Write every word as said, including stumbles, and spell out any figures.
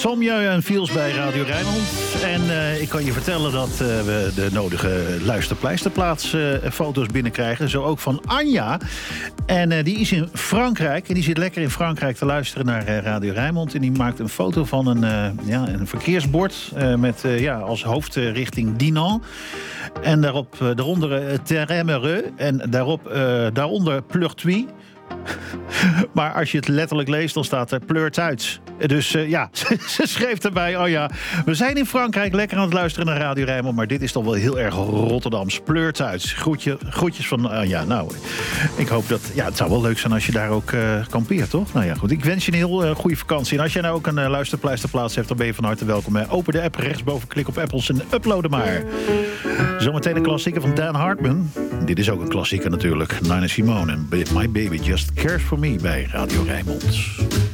Sommieu en Fiels bij Radio Rijnmond. En uh, ik kan je vertellen dat uh, we de nodige luisterpleisterplaats uh, foto's binnenkrijgen. Zo ook van Anja. En uh, die is in Frankrijk. En die zit lekker in Frankrijk te luisteren naar uh, Radio Rijnmond. En die maakt een foto van een, uh, ja, een verkeersbord uh, met uh, ja, als hoofdrichting Dinan. En daarop, uh, daaronder uh, Terre-Mereux. En daarop, uh, daaronder Pleurtuis. Maar als je het letterlijk leest, dan staat er Pleurtuis. Dus uh, ja, ze schreef erbij, oh ja, we zijn in Frankrijk lekker aan het luisteren naar Radio Rijnmond, maar dit is toch wel heel erg Rotterdams. Pleurtuis. Groetje, groetjes van, uh, ja, nou, ik hoop dat, ja, het zou wel leuk zijn als je daar ook uh, kampeert, toch? Nou ja, goed, ik wens je een heel uh, goede vakantie. En als jij nou ook een uh, luisterpleisterplaats hebt, dan ben je van harte welkom. Hè. Open de app, rechtsboven, klik op Apples en uploaden maar. Zometeen een klassieker van Dan Hartman. Dit is ook een klassieker natuurlijk. Nina Simone en My Baby Just Cares For Me bij Radio Rijnmond.